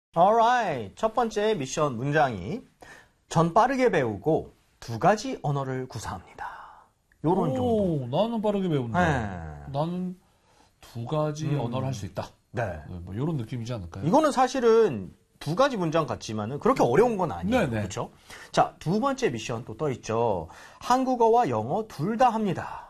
Alright. 첫 번째 미션 문장이 전 빠르게 배우고 두 가지 언어를 구사합니다. 요런 정도. 나는 빠르게 배운다. 네. 나는 두 가지 언어를 할 수 있다. 네. 뭐 이런 느낌이지 않을까요? 이거는 사실은 두 가지 문장 같지만은 그렇게 어려운 건 아니에요. 네네. 그렇죠? 자, 두 번째 미션 또 떠 있죠. 한국어와 영어 둘 다 합니다.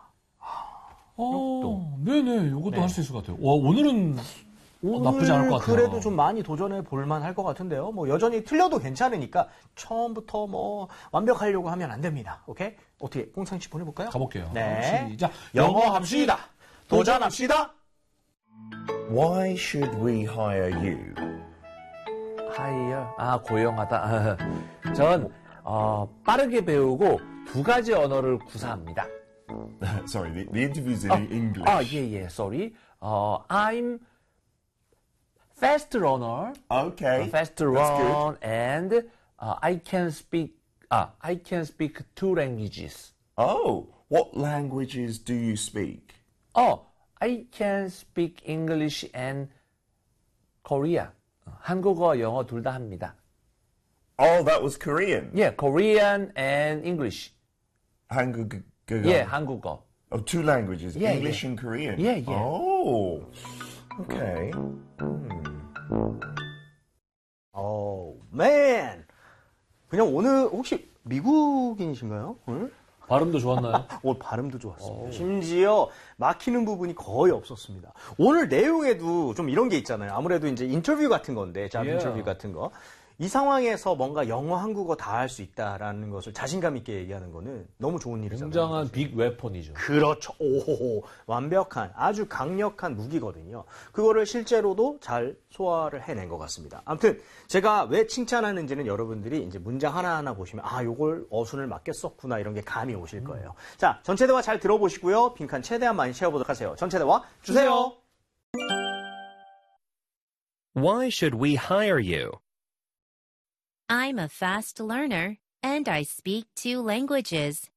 네네. 이것도 네. 할 수 있을 것 같아요. 오늘은 나쁘지 않을 것 같아요. 그래도 좀 많이 도전해 볼만 할 것 같은데요. 뭐 여전히 틀려도 괜찮으니까 처음부터 뭐 완벽하려고 하면 안 됩니다. 오케이? 어떻게 꽁창 씨 보내볼까요? 가볼게요. 네. 시작. 영어 합시다. 도전합시다. Why should we hire you? hire. 고용하다. 전 빠르게 배우고 두 가지 언어를 구사합니다. Sorry, the interview's in English. 예. Sorry. I'm fast runner. Okay. Fast That's run and I can speak two languages. Oh, what languages do you speak? I can speak English and Korea. 한국어, 영어 둘 다 합니다. Oh, that was Korean. Yeah, Korean and English. 한국어. Yeah, 한국어. Oh, two languages, Yeah, English yeah. and Korean. Yeah, yeah. Oh, okay. Man. 그냥 오늘 혹시 미국인이신가요? 오늘? 발음도 좋았나요? 오늘 발음도 좋았습니다. 심지어 막히는 부분이 거의 없었습니다. 오늘 내용에도 좀 이런 게 있잖아요. 아무래도 이제 인터뷰 같은 건데, 잡 인터뷰 같은 거. 이 상황에서 뭔가 영어, 한국어 다 할 수 있다라는 것을 자신감 있게 얘기하는 거는 너무 좋은 일이잖아요. 굉장한 빅 웨폰이죠. 그렇죠. 오, 완벽한, 아주 강력한 무기거든요. 그거를 실제로도 잘 소화를 해낸 것 같습니다. 아무튼 제가 왜 칭찬하는지는 여러분들이 이제 문장 하나하나 보시면 요걸 어순을 맞게 썼구나 이런 게 감이 오실 거예요. 자, 전체 대화 잘 들어보시고요. 빈칸 최대한 많이 채워보도록 하세요. 전체 대화 주세요. Why should we hire you? I'm a fast learner, and I speak two languages.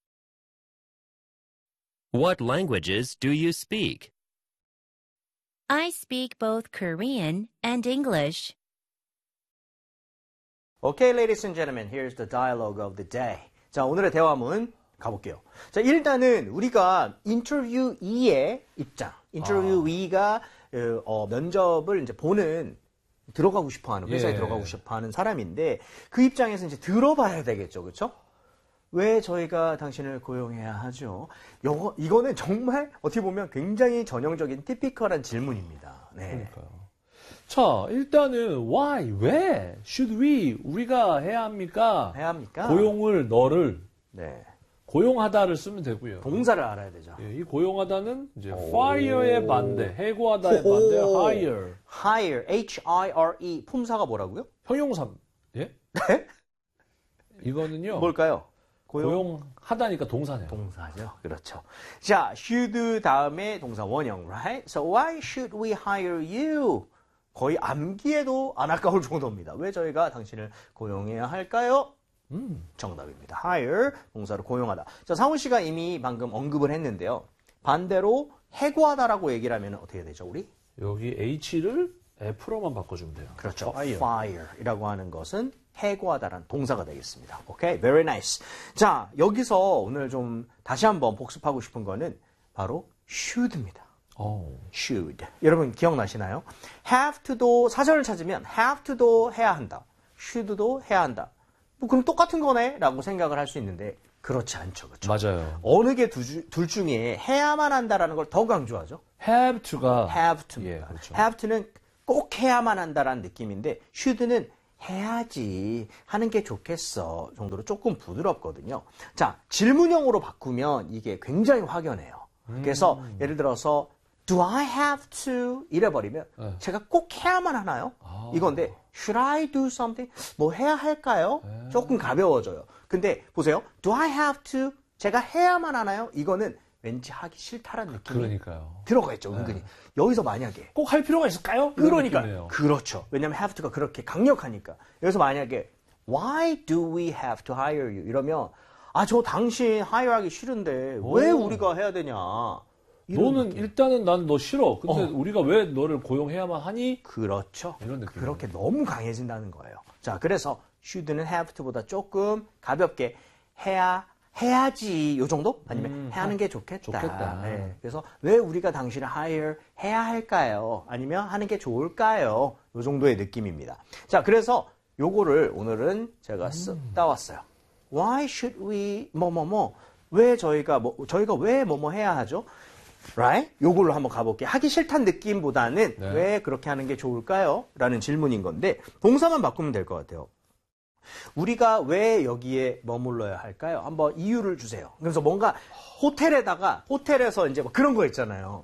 What languages do you speak? I speak both Korean and English. Okay, ladies and gentlemen, here's the dialogue of the day. 자, 오늘의 대화문 가볼게요. 자, 일단은 우리가 인터뷰이의 입장, 인터뷰이가 면접을 이제 보는 들어가고 싶어하는 회사에 들어가고 싶어하는 사람인데 그 입장에서 이제 들어봐야 되겠죠, 그렇죠? 왜 저희가 당신을 고용해야 하죠? 이거는 정말 어떻게 보면 굉장히 전형적인 티피컬한 질문입니다. 네. 그러니까요. 자, 일단은 why, 왜, should we, 우리가 해야 합니까? 해야 합니까? 고용을 너를 네. 고용하다를 쓰면 되고요. 동사를 알아야 되죠. 이 고용하다는 이제 fire의 반대, 해고하다의 반대, hire. hire, H-I-R-E. 품사가 뭐라고요? 형용사. 예? 네? 이거는요. 뭘까요? 고용하다니까 동사네요. 동사죠. 그렇죠. 자, should 다음에 동사 원형, right? So why should we hire you? 거의 암기에도 안 아까울 정도입니다. 왜 저희가 당신을 고용해야 할까요? 정답입니다. hire, 동사로 고용하다. 자, 상훈 씨가 이미 방금 언급을 했는데요. 반대로 해고하다라고 얘기를 하면 어떻게 되죠, 우리? 여기 H를 F로만 바꿔주면 돼요. 그렇죠. fire. fire이라고 하는 것은 해고하다라는 동사가 되겠습니다. 오케이, very nice. 자, 여기서 오늘 좀 다시 한번 복습하고 싶은 거는 바로 should입니다. should. 여러분 기억나시나요? have to도 사전을 찾으면 have to도 해야 한다. should도 해야 한다. 뭐 그럼 똑같은 거네? 라고 생각을 할 수 있는데 그렇지 않죠. 그렇죠? 맞아요. 어느 게 둘 중에 해야만 한다라는 걸 더 강조하죠? have to가 have to입니다. 예, 그렇죠. have to는 꼭 해야만 한다라는 느낌인데 should는 해야지 하는 게 좋겠어 정도로 조금 부드럽거든요. 자, 질문형으로 바꾸면 이게 굉장히 확연해요. 그래서 예를 들어서 Do I have to? 이래버리면 제가 꼭 해야만 하나요? 이건데 Should I do something? 뭐 해야 할까요? 조금 가벼워져요. 근데 보세요. Do I have to? 제가 해야만 하나요? 이거는 왠지 하기 싫다라는 느낌이 그러니까요. 들어가 있죠. 은근히. 여기서 만약에 꼭 할 필요가 있을까요? 그러니까 그렇죠. 왜냐하면 have to가 그렇게 강력하니까. 여기서 만약에 Why do we have to hire you? 이러면 저 당신 hire하기 싫은데 왜 우리가 해야 되냐? 너는 일단은 난 너 싫어. 근데 우리가 왜 너를 고용해야만 하니? 그렇죠. 이런 느낌. 그렇게 너무 강해진다는 거예요. 자, 그래서 should는 have to보다 조금 가볍게 해야지 요 정도? 아니면 해야 하는 게 좋겠다. 좋겠다. 네. 그래서 왜 우리가 당신을 hire 해야 할까요? 아니면 하는 게 좋을까요? 요 정도의 느낌입니다. 자, 그래서 요거를 오늘은 제가 따왔어요. Why should we 왜 저희가 왜 해야 하죠? Right? 요걸로 한번 가볼게요. 하기 싫다는 느낌보다는 네. 왜 그렇게 하는 게 좋을까요? 라는 질문인 건데 동사만 바꾸면 될 것 같아요. 우리가 왜 여기에 머물러야 할까요? 한번 이유를 주세요. 그래서 뭔가 호텔에서 이제 뭐 그런 거 있잖아요.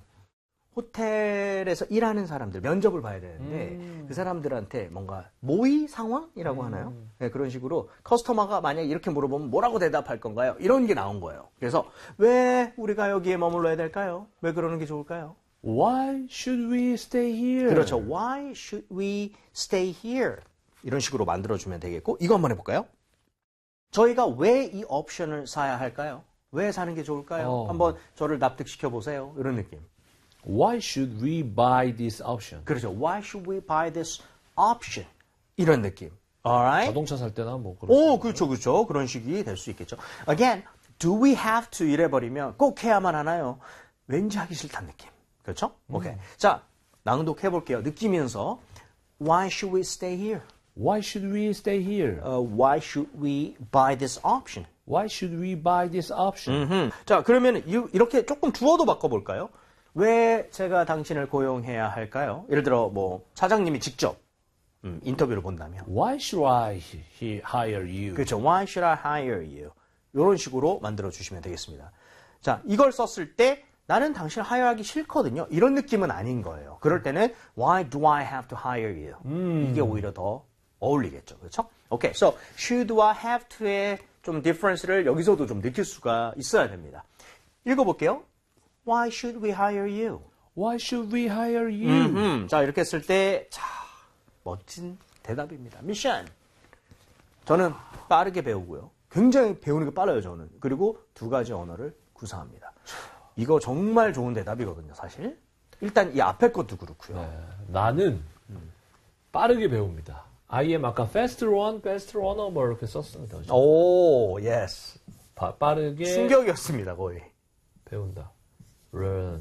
호텔에서 일하는 사람들 면접을 봐야 되는데 그 사람들한테 뭔가 모의 상황이라고 하나요? 네, 그런 식으로 커스터머가 만약에 이렇게 물어보면 뭐라고 대답할 건가요? 이런 게 나온 거예요. 그래서 왜 우리가 여기에 머물러야 될까요? 왜 그러는 게 좋을까요? Why should we stay here? 그렇죠. Why should we stay here? 이런 식으로 만들어주면 되겠고 이거 한번 해볼까요? 저희가 왜 이 옵션을 사야 할까요? 왜 사는 게 좋을까요? 한번 저를 납득시켜 보세요. 이런 느낌. Why should we buy this option? 그렇죠. Why should we buy this option? 이런 느낌. Alright? 자동차 살 때나 뭐 그런. 오, 그렇죠. 그런 식이 될 수 있겠죠. Again, do we have to 이래버리면 꼭 해야만 하나요? 왠지 하기 싫다는 느낌. 그렇죠? 오케이. 자, 낭독해 볼게요. 느끼면서 Why should we stay here? Why should we stay here? Why should we buy this option? Why should we buy this option? 자, 그러면 이렇게 조금 주어도 바꿔볼까요? 왜 제가 당신을 고용해야 할까요? 예를 들어 뭐 사장님이 직접 인터뷰를 본다면 Why should I hire you? 그렇죠. Why should I hire you? 이런 식으로 만들어 주시면 되겠습니다. 자, 이걸 썼을 때 나는 당신을 하여하기 싫거든요. 이런 느낌은 아닌 거예요. 그럴 때는 Why do I have to hire you? 이게 오히려 더 어울리겠죠. 그렇죠? 오케이. So should와 have to의 좀 difference를 여기서도 좀 느낄 수가 있어야 됩니다. 읽어볼게요. Why should we hire you? Why should we hire you? 자, 이렇게 했을 때, 자, 멋진 대답입니다. 미션. 저는 빠르게 배우고요. 굉장히 배우는 게 빨라요, 저는. 그리고 2가지 언어를 구사합니다. 이거 정말 좋은 대답이거든요, 사실. 일단 이 앞에 것도 그렇고요. 네, 나는 빠르게 배웁니다. I am 아까 fast runner 뭐 이렇게 썼습니다. 오, yes. 빠르게 충격이었습니다, 거의. 배운다. run.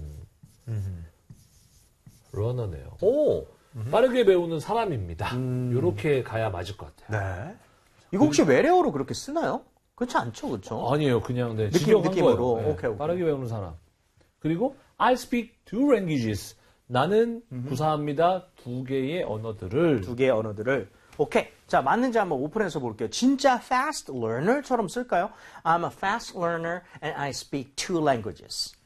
runner네요. 오. 빠르게 배우는 사람입니다. 이렇게 가야 맞을 것 같아요. 네. 이거 혹시 외래어로 그렇게 쓰나요? 그렇지 않죠, 그렇죠? 아니에요. 그냥 네, 직역한 느낌으로. 거예요. 네, 오케이. 빠르게 배우는 사람. 그리고 I speak 2 languages. 나는 구사합니다. 2개의 언어들을. 2개의 언어들을. 오케이. 자, 맞는지 한번 오픈해서 볼게요. 진짜 fast learner처럼 쓸까요? I'm a fast learner and I speak 2 languages.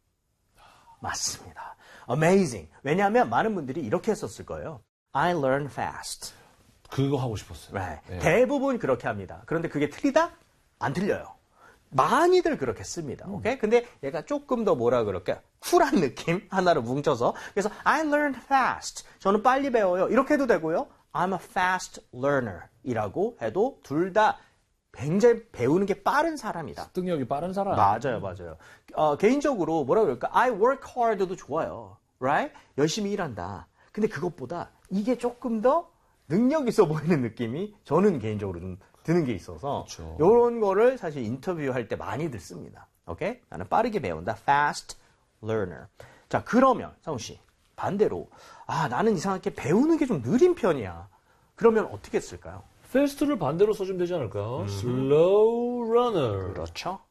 맞습니다. Amazing. 왜냐하면 많은 분들이 이렇게 했었을 거예요. I learn fast. 그거 하고 싶었어요. Right. 네. 대부분 그렇게 합니다. 그런데 그게 틀리다? 안 틀려요. 많이들 그렇게 씁니다. 오케이? 근데 얘가 조금 더 뭐라 그럴까? 쿨한 느낌 하나로 뭉쳐서. 그래서 I learn fast. 저는 빨리 배워요. 이렇게 해도 되고요. I'm a fast learner 이라고 해도 둘 다 굉장히 배우는 게 빠른 사람이다. 습득력이 빠른 사람. 맞아요. 개인적으로 뭐라 그럴까? I work hard도 좋아요. Right? 열심히 일한다. 근데 그것보다 이게 조금 더 능력 있어 보이는 느낌이 저는 개인적으로 좀 드는 게 있어서 그렇죠. 이런 거를 사실 인터뷰할 때 많이들 씁니다. 오케이? 나는 빠르게 배운다. Fast learner. 자, 그러면 상훈 씨 반대로 나는 이상하게 배우는 게 좀 느린 편이야. 그러면 어떻게 쓸까요? fast를 반대로 써주면 되지 않을까요? slow runner. 그렇죠.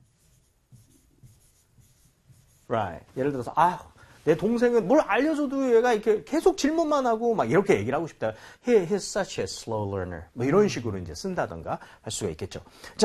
Right. 예를 들어서 내 동생은 뭘 알려줘도 얘가 이렇게 계속 질문만 하고 막 이렇게 얘기를 하고 싶다. He's such a slow learner. 뭐 이런 식으로 이제 쓴다던가 할 수가 있겠죠. 자,